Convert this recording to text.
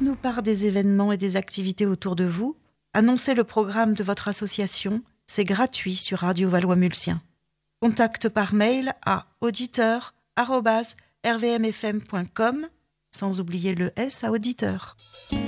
faites-nous part des événements et des activités autour de vous. Annoncez le programme de votre association. C'est gratuit sur Radio Valois-Mulsien. Contact par mail à auditeur@rvmfm.com, sans oublier le S à auditeur.